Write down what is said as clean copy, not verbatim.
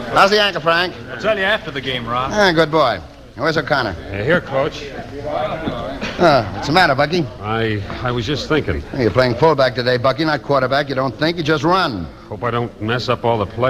How's the ankle, Frank? I'll tell you after the game, Rob. Good boy. Where's O'Connor? Here, Coach. What's the matter, Bucky? I was just thinking. You're playing fullback today, Bucky, not quarterback. You don't think, you just run. Hope I don't mess up all the plays.